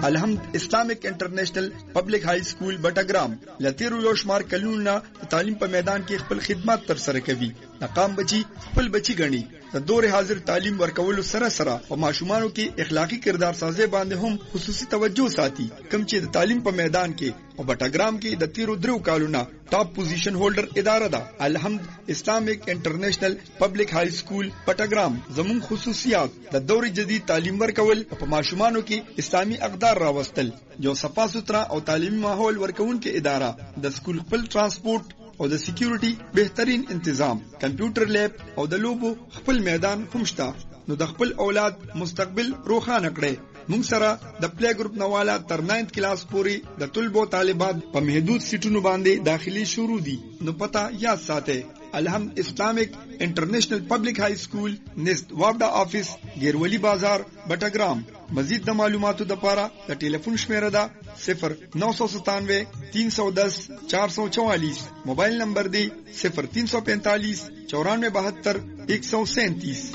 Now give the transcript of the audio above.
الحمد اسلامیک انټرنیشنل پبلک های سکول بټګرام لتیرو یو شمار کلونه تعلیم په میدان کې خپل خدمات تر سره کوي. ناکام بچي خپل بچي غني د دور حاضر تعلیم ورکولو سره سره او ماشومانو کې اخلاقی کردار سازي باندې هم خصوصي توجه ساتي. کوم چې د تعلیم په میدان کې او بټګرام کې د تیرو درو کالونه ټاپ پوزیشن هولډر اداره ده. الحمد اسلامیک انټرنیشنل پبلک های سکول بټګرام زمون خصوصیات د دور جدید تعلیم ورکول په ماشومانو کې اسلامي اقدار راوستل، یو صفا سوترا او تعلیمي ماحول ورکوونکې اداره، د سکول خپل ترانسپورت او د سکیورټي بهترین تنظیم، کمپیوټر لیب او د لوبو خپل میدان هم شته. نو د خپل اولاد مستقبل روښانه کړئ. موږ سره د پلی ګروپ نواله تر 9th کلاس پورې د طلبو طالبات په محدود سیټونو باندې داخلي شروع دي. نو پتا یاد ساتئ، الحمد اسلامیک انټرنیشنل پبلک های سکول نست وابډا آفیس ګیرولی بازار بټګرام. مزید د معلوماتو د پاره د ټلیفون شمیره ده 0997 310 444. موبایل نمبر دی 0345 9472 137.